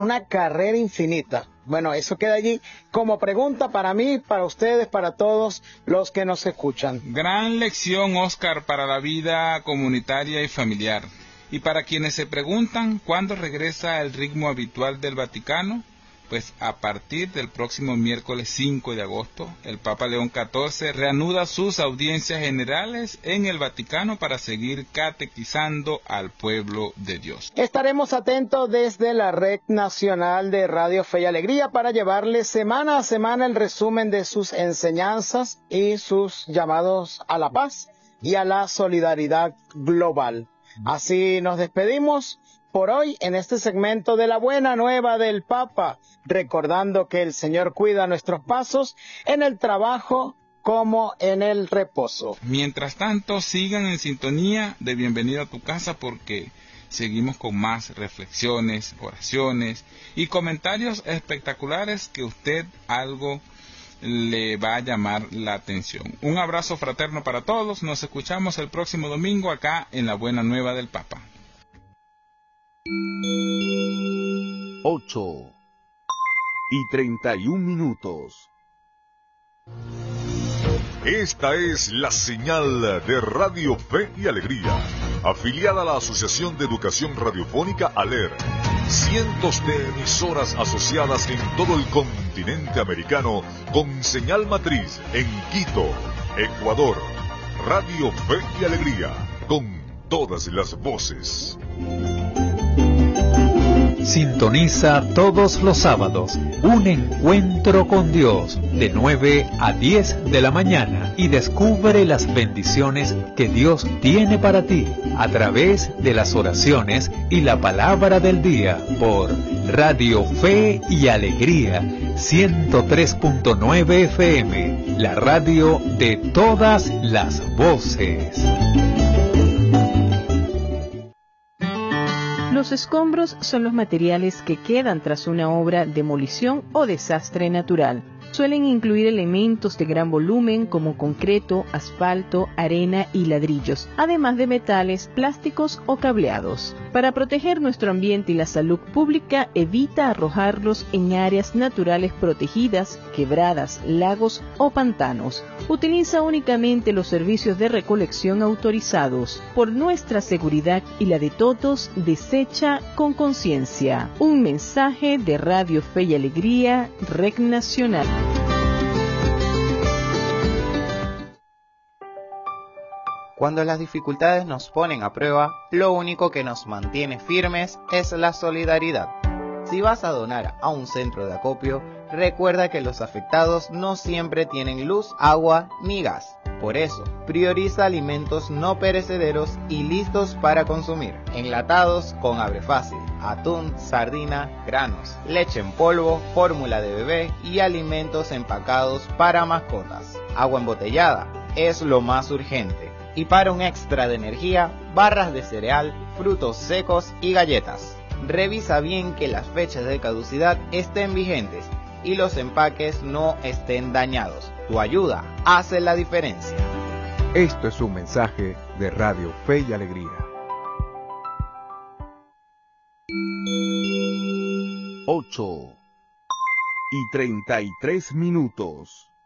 una carrera infinita. Bueno, eso queda allí como pregunta para mí, para ustedes, para todos los que nos escuchan. Gran lección, Oscar, para la vida comunitaria y familiar. Y para quienes se preguntan cuándo regresa el ritmo habitual del Vaticano, pues a partir del próximo miércoles 5 de agosto, el Papa León XIV reanuda sus audiencias generales en el Vaticano para seguir catequizando al pueblo de Dios. Estaremos atentos desde la Red Nacional de Radio Fe y Alegría para llevarles semana a semana el resumen de sus enseñanzas y sus llamados a la paz y a la solidaridad global. Así nos despedimos por hoy en este segmento de la Buena Nueva del Papa, recordando que el Señor cuida nuestros pasos en el trabajo como en el reposo. Mientras tanto, sigan en sintonía de Bienvenido a tu Casa, porque seguimos con más reflexiones, oraciones y comentarios espectaculares que usted algo le va a llamar la atención. Un abrazo fraterno para todos. Nos escuchamos el próximo domingo acá en la Buena Nueva del Papa. 8:31. Esta es la señal de Radio Fe y Alegría, afiliada a la Asociación de Educación Radiofónica ALER. Cientos de emisoras asociadas en todo el continente americano con señal matriz en Quito, Ecuador. Radio Fe y Alegría, con todas las voces. Sintoniza todos los sábados un encuentro con Dios de 9 a 10 de la mañana y descubre las bendiciones que Dios tiene para ti a través de las oraciones y la palabra del día por Radio Fe y Alegría 103.9 FM, la radio de todas las voces. Los escombros son los materiales que quedan tras una obra, demolición o desastre natural. Suelen incluir elementos de gran volumen como concreto, asfalto, arena y ladrillos, además de metales, plásticos o cableados. Para proteger nuestro ambiente y la salud pública, evita arrojarlos en áreas naturales protegidas, quebradas, lagos o pantanos. Utiliza únicamente los servicios de recolección autorizados. Por nuestra seguridad y la de todos, desecha con conciencia. Un mensaje de Radio Fe y Alegría, Red Nacional. Cuando las dificultades nos ponen a prueba, lo único que nos mantiene firmes es la solidaridad. Si vas a donar a un centro de acopio, recuerda que los afectados no siempre tienen luz, agua ni gas. Por eso, prioriza alimentos no perecederos y listos para consumir, enlatados con abre fácil, atún, sardina, granos, leche en polvo, fórmula de bebé y alimentos empacados para mascotas. Agua embotellada es lo más urgente. Y para un extra de energía, barras de cereal, frutos secos y galletas. Revisa bien que las fechas de caducidad estén vigentes y los empaques no estén dañados. Tu ayuda hace la diferencia. Esto es un mensaje de Radio Fe y Alegría. 8:33.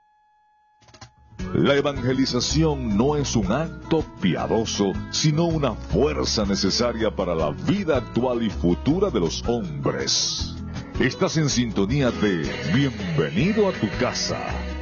La evangelización no es un acto piadoso, sino una fuerza necesaria para la vida actual y futura de los hombres. Estás en sintonía de Bienvenido a tu Casa.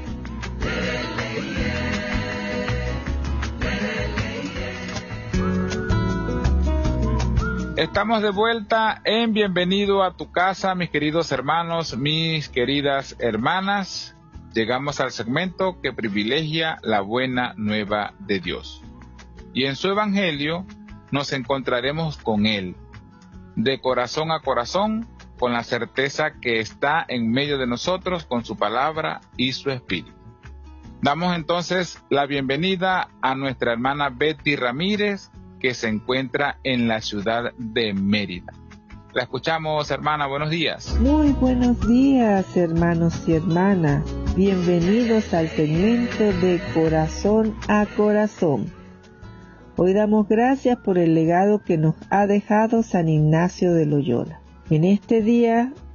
Estamos de vuelta en Bienvenido a tu Casa, mis queridos hermanos, mis queridas hermanas. Llegamos al segmento que privilegia la buena nueva de Dios. Y en su evangelio nos encontraremos con Él, de corazón a corazón, con la certeza que está en medio de nosotros con su palabra y su espíritu. Damos entonces la bienvenida a nuestra hermana Betty Ramírez, que se encuentra en la ciudad de Mérida. La escuchamos, hermana, buenos días. Muy buenos días, hermanos y hermanas. Bienvenidos al segmento de Corazón a Corazón. Hoy damos gracias por el legado que nos ha dejado San Ignacio de Loyola. En este día